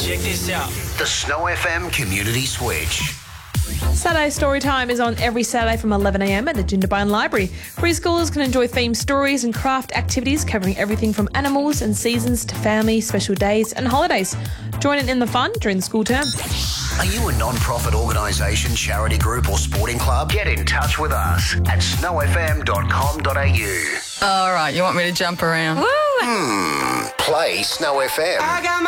Check this out. The Snow FM Community Switch. Saturday Story Time is on every Saturday from 11am at the Jindabyne Library. Preschoolers can enjoy themed stories and craft activities covering everything from animals and seasons to family, special days and holidays. Join in the fun during the school term. Are you a non-profit organisation, charity group or sporting club? Get in touch with us at snowfm.com.au. All right, you want me to jump around? Play Snow FM.